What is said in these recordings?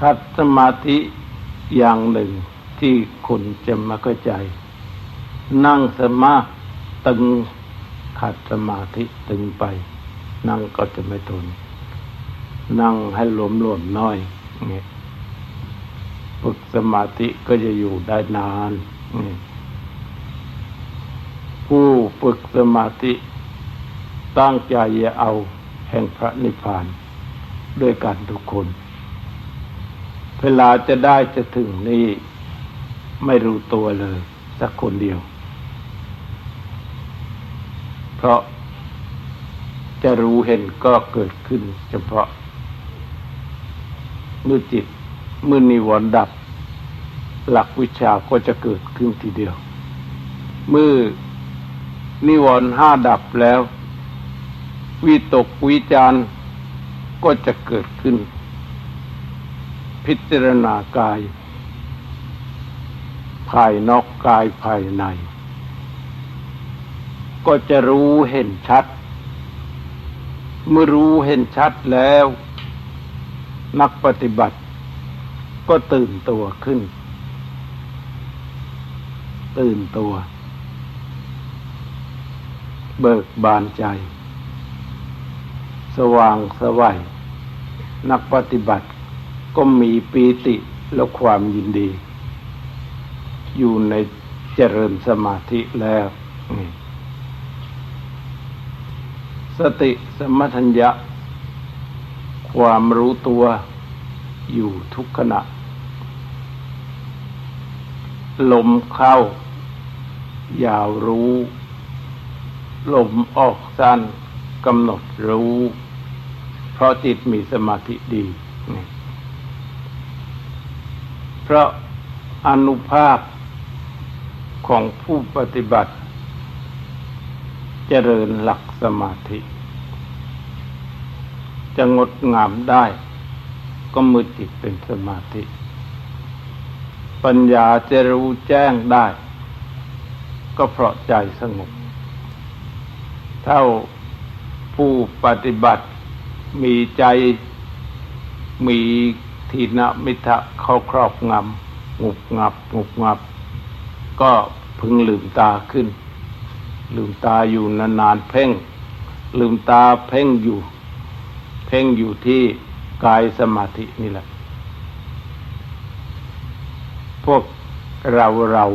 ขัดสมาธิอย่างหนึ่งที่คนจะไม่เข้าใจนั่งสมาธิตึงขัดสมาธิตึงไปนั่งก็จะไม่ทนนั่งให้หลวมๆน้อยนี่ฝึกสมาธิก็จะอยู่ได้นานนี่ผู้ฝึกสมาธิตั้งใจจะเอาแห่งพระนิพพานด้วยกันทุกคนเวลาจะได้จะถึงนี่ไม่รู้ตัวเลยสักคนเดียวเพราะจะรู้เห็นก็เกิดขึ้นเฉพาะเมื่อจิตเมื่อนิวรณ์ดับหลักวิชาก็จะเกิดขึ้นทีเดียวเมื่อนิวรณ์ห้าดับแล้ววิตกวิจารก็จะเกิดขึ้นพิจารณากายภายนอกกายภายในก็จะรู้เห็นชัดเมื่อรู้เห็นชัดแล้วนักปฏิบัติก็ตื่นตัวขึ้นตื่นตัวเบิกบานใจสว่างไสวนักปฏิบัติก็มีปีติและความยินดีอยู่ในเจริญสมาธิแล้วสติสมมัญญะความรู้ตัวอยู่ทุกขณะลมเข้ายาวรู้ลมออกสั้นกำหนดรู้เพราะจิตมีสมาธิดีเพราะอานุภาพของผู้ปฏิบัติเจริญหลักสมาธิจะงดงามได้ก็เมื่อจิตเป็นสมาธิปัญญาจะรู้แจ้งได้ก็เพราะใจสงบเท่าผู้ปฏิบัติมีใจมีทีนมิทะเข้าครอบงำงุบงับก็พึงลืมตาขึ้นลืมตาอยู่นานๆเพ่งลืมตาเพ่งอยู่ที่กายสมาธินี่แหละพวกเรา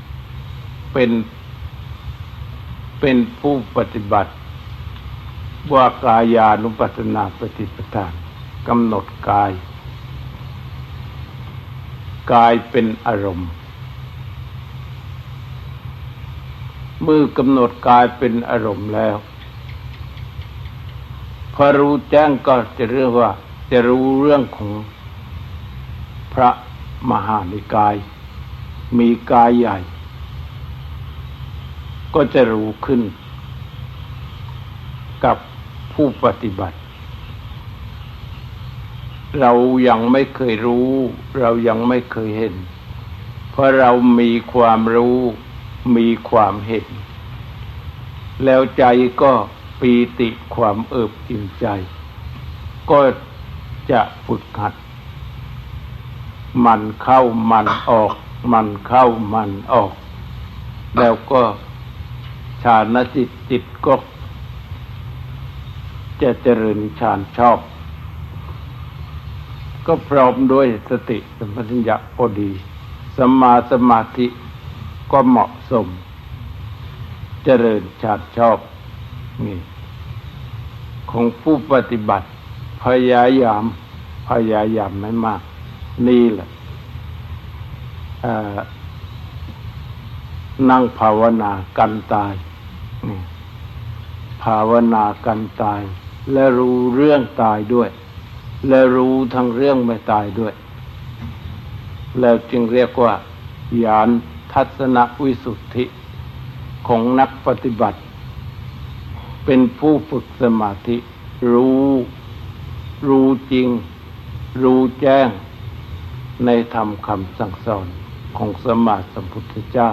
เป็นผู้ปฏิบัติว่ากายานุปัสสนาปฏิปทานกำหนดกายเป็นอารมณ์เมื่อกำหนดกายเป็นอารมณ์แล้วพอรู้แจ้งก็จะเรียกว่าจะรู้เรื่องของพระมหานิกายมีกายใหญ่ก็จะรู้ขึ้นกับผู้ปฏิบัติเรายังไม่เคยรู้เรายังไม่เคยเห็นเพราะเรามีความรู้มีความเห็นแล้วใจก็ปีติความเอิบอิ่มใจก็จะฝึกหัดมันเข้ามันออกมันเข้ามันออกแล้วก็ฌานจิตก็จะเจริญฌานชอบก็พร้อมด้วยสติสัมปชัญญะพอดีสัมมาสมาธิก็เหมาะสมเจริญฌานชอบนี่ของผู้ปฏิบัติพยายามไม่มากนี่แหละนั่งภาวนากันตายนี่ภาวนากันตายและรู้เรื่องตายด้วยและรู้ทั้งเรื่องไม่ตายด้วยแล้วจึงเรียกว่าญาณทัศนวิสุทธิของนักปฏิบัติเป็นผู้ฝึกสมาธิรู้จริงรู้แจ้งในธรรมคำสั่งสอนของสมมาสัมพุทธเจ้า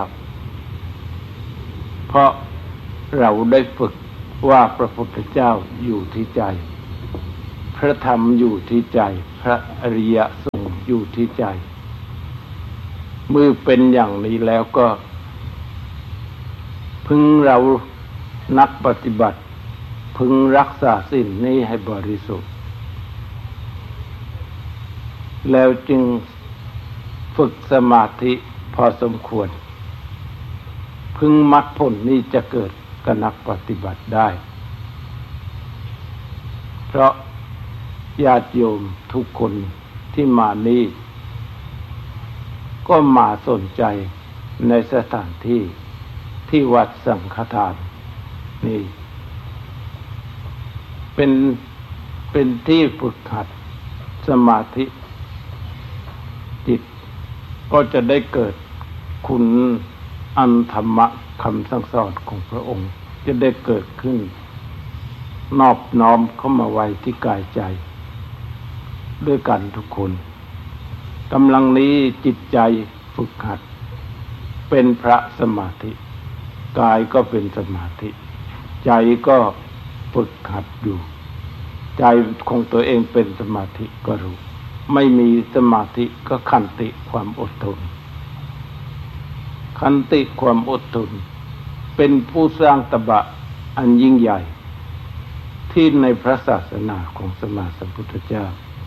เพราะเราได้ฝึกว่าพระพุทธเจ้าอยู่ที่ใจพระธรรมอยู่ที่ใจพระอริยสงฆ์อยู่ที่ใจเมื่อเป็นอย่างนี้แล้วก็พึงเรานักปฏิบัติพึงรักษาศีลนี้ให้บริสุทธิ์แล้วจึงฝึกสมาธิพอสมควรพึงมรรคผลนี้จะเกิดกับนักปฏิบัติได้เพราะญาติโยมทุกคนที่มานี้ก็มาสนใจในสถานที่ที่วัดสังฆทานนี่เป็นที่ฝึกหัดสมาธิจิตก็จะได้เกิดคุณอันธรรมะคำสั่งสอนของพระองค์จะได้เกิดขึ้นนอบน้อมเข้ามาไว้ที่กายใจด้วยกันทุกคนกำลังนี้จิตใจฝึกหัดเป็นพระสมาธิกายก็เป็นสมาธิใจก็ฝึกหัดอยู่ใจของตัวเองเป็นสมาธิก็รู้ไม่มีสมาธิก็ขันติความอดทนขันติความอดทนเป็นผู้สร้างตบะอันยิ่งใหญ่ที่ในพระศาสนาของสมมาสัมพุทธเจ้า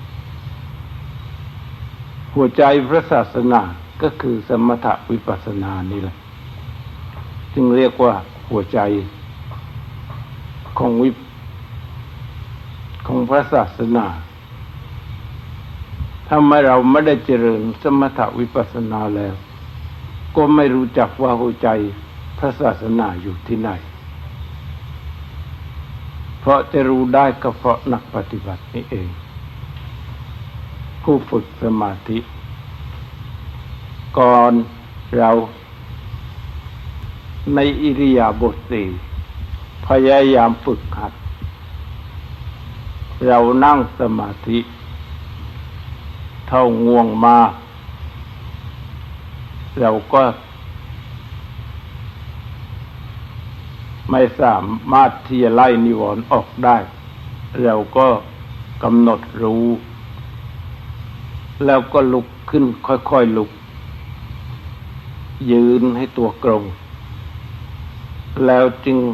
หัวใจพระศาสนาก็คือสมถะวิปัสสนานี่แหละจึงเรียกว่าหัวใจของพระศาสนาถ้าเราไม่ได้เจริญสมถะวิปัสสนาแล้วก็ไม่รู้จักว่าหัวใจพระศาสนาอยู่ที่ไหนเพราะจะรู้ได้ก็เพราะนักปฏิบัตินี่เองผู้ฝึกสมาธิก่อนเราในอิริยาบถสี่พยายามฝึกหัดเรานั่งสมาธิเท่าง่วงมาเราก็ไม่สามารถที่จะไล่นิวรณ์ออกได้เราก็กำหนดรู้แล้วก็ลุกขึ้นค่อยๆลุกยืนให้ตัวตรงแล้วจึง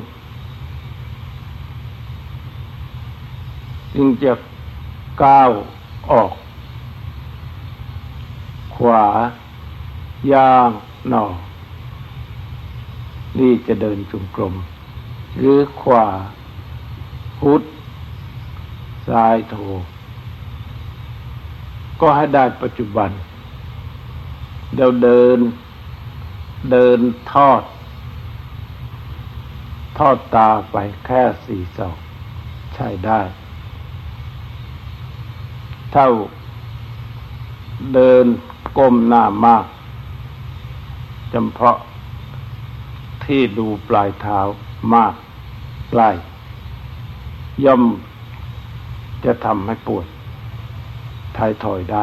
จะก้าวออกขวาย่างหนอนี่จะเดินจงกรมหรือขวาพุทซ้ายโธก็ให้ได้ปัจจุบันเราเดินทอดตาไปแค่สี่ศอกใช้ได้เท่าเดินก้มหน้ามากจำเพาะที่ดูปลายเท้ามากใกล้ย่อมจะทำให้ปวดท้ายทอยได้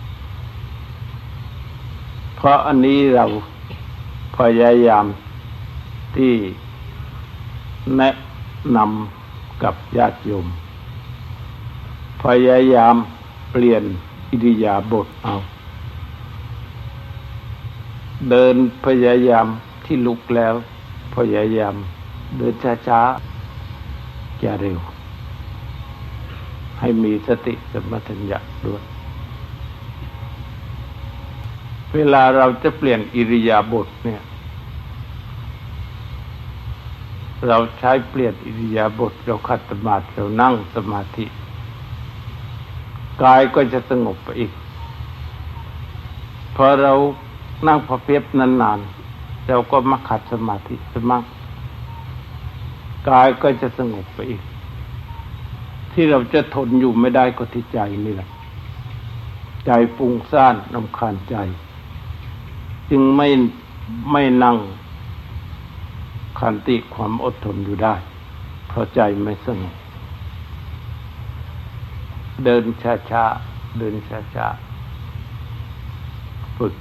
เพราะอันนี้เราพยายามที่แนะนำกับญาติโยมพยายามเปลี่ยนอิริยาบถเอาเดินพยายามที่ลุกแล้วพยายามเดินช้าๆอย่าเร็วให้มีสติสัมปชัญญะด้วยเวลาเราจะเปลี่ยนอิริยาบถเนี่ยเราใช้เปลี่ยนอิริยาบถเราขัดสมาธิเรานั่งสมาธิกายก็จะสงบไปอีกพอเรานั่งพอเพียบนานๆเราก็มาขัดสมาธิสมั่งกายก็จะสงบไปอีกที่เราจะทนอยู่ไม่ได้ก็ที่ใจนี่แหละใจฟุ้งซ่านรำคาญใจจึงไม่นั่งขันติความอดทนอยู่ได้เพราะใจไม่สงบเดินช้าๆฝึก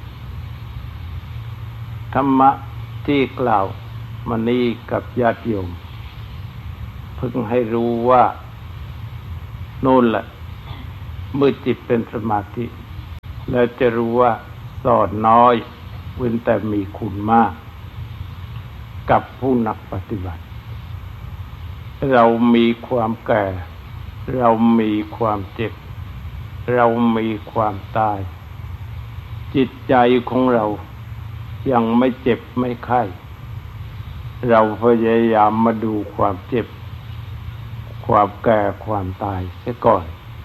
ธรรมะที่กล่าวมานี้กับญาติโยมพึงให้รู้ว่าโน่นแหละเมื่อจิตเป็นสมาธิแล้วจะรู้ว่าสอนน้อยเว้นแต่มีคุณมากกับผู้นักปฏิบัติเรามีความแก่เรามีความเจ็บเรามีความตายจิตใจของเรายังไม่เจ็บไม่ไข้เราพยายามมาดูความเจ็บความแก่ความตายเสียก่อน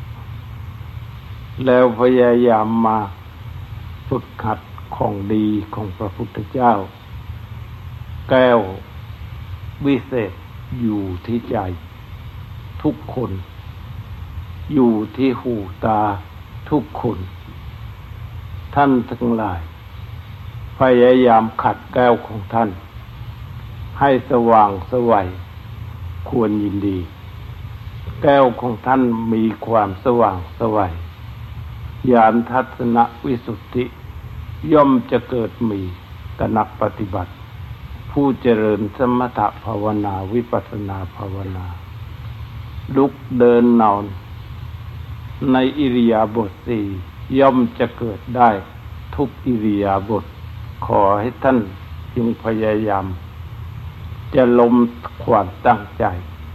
แล้วพยายามมาฝึกหัดของดีของพระพุทธเจ้าแก้ววิเศษอยู่ที่ใจทุกคนอยู่ที่หูตาทุกคนท่านทั้งหลายพยายามขัดแก้วของท่านให้สว่างไสวควรยินดีแก้วของท่านมีความสว่างไสวญาณทัศนวิสุทธิย่อมจะเกิดมีกับนักปฏิบัติผู้เจริญสมถภาวนาวิปัสสนาภาวนาลุกเดินนอนในอิริยาบถสี่ย่อมจะเกิดได้ทุกอิริยาบถขอให้ท่านจงพยายามจะลมความตั้งใจ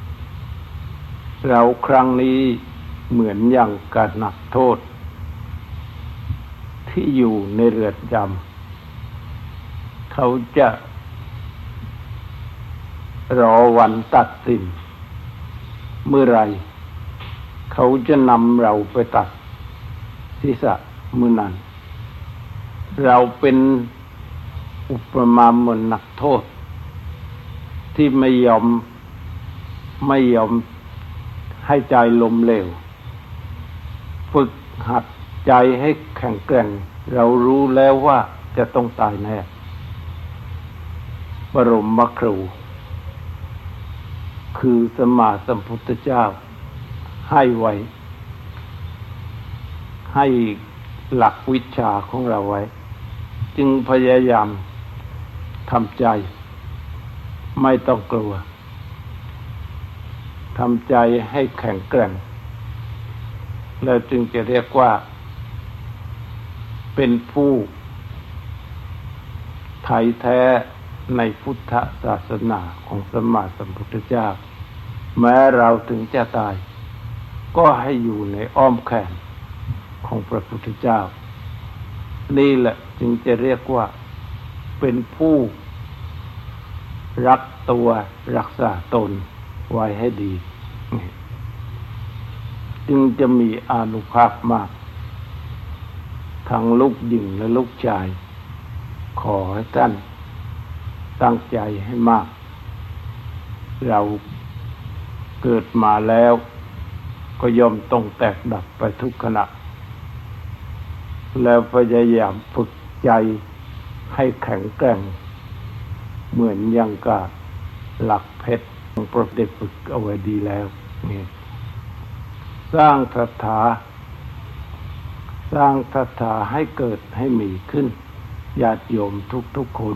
เราครั้งนี้เหมือนอย่างการนักโทษที่อยู่ในเรือนจำเขาจะรอวันตัดสินเมื่อไรเขาจะนำเราไปตัดศีรษะมื้อนั้นเราเป็นอุปมาเหมือนนักโทษที่ไม่ยอมให้ใจลมเหลวฝึกหัดใจให้แข็งแกร่งเรารู้แล้วว่าจะต้องตายแน่บรมครูคือสัมมาสัมพุทธเจ้าให้ไว้ให้หลักวิชาของเราไว้จึงพยายามทำใจไม่ต้องกลัวทำใจให้แข็งแกร่งแล้วจึงจะเรียกว่าเป็นผู้ไถ่แท้ในพุทธศาสนาของสัมมาสัมพุทธเจ้าแม้เราถึงจะตายก็ให้อยู่ในอ้อมแขนของพระพุทธเจ้านี่แหละจึงจะเรียกว่าเป็นผู้รักตัวรักษาตนไว้ให้ดีจึงจะมีอานุภาพมากทั้งลูกหญิงและลูกชายขอให้ท่านตั้งใจให้มากเราเกิดมาแล้วก็ย่อมต้องแตกดับไปทุกขณะแล้วพยายามฝึกใจให้แข็งแกร่งเหมือนอย่างกับหลักเพชรของพระได้ฝึกเอาไว้ดีแล้วนี่สร้างศรัทธาให้เกิดให้มีขึ้นญาติโยมทุกคน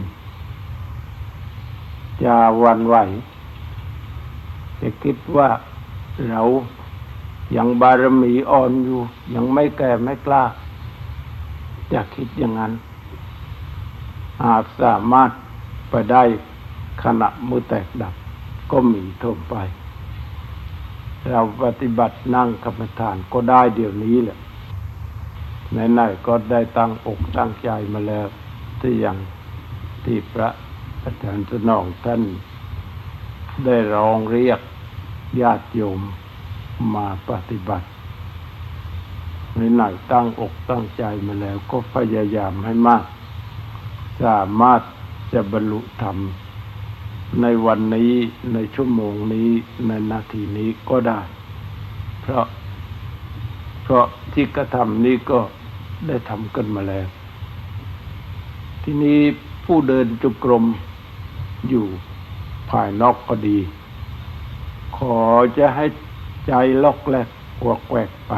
อย่าหวั่นไหวจะคิดว่าเรายังบารมีอ่อนอยู่ยังไม่แก่ไม่กล้าอย่าคิดอย่างนั้นอาจสามารถไปได้ขณะมือแตกดับก็มีทั่วไปเราปฏิบัตินั่งกรรมฐานก็ได้เดี๋ยวนี้แหละไหนๆก็ได้ตั้งอกตั้งใจมาแล้วที่อย่างที่พระอาจารย์สนองท่านได้ร้องเรียกญาติโยมมาปฏิบัติไหนๆตั้งอกตั้งใจมาแล้วก็พยายามให้มากสามารถจะบรรลุธรรมในวันนี้ในชั่วโมงนี้ในนาทีนี้ก็ได้เพราะที่กระทำนี้ก็ได้ทำกันมาแล้วทีนี้ผู้เดินจงกรมอยู่ภายนอกก็ดีขอจะให้ใจล็อกแลกกวักแวกไป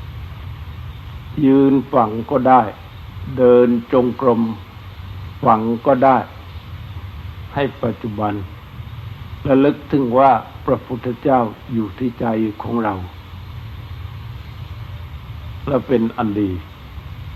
ยืนฝังก็ได้เดินจงกรมฝังก็ได้ให้ปัจจุบันระลึกถึงว่าพระพุทธเจ้าอยู่ที่ใจของเราและเป็นอันดี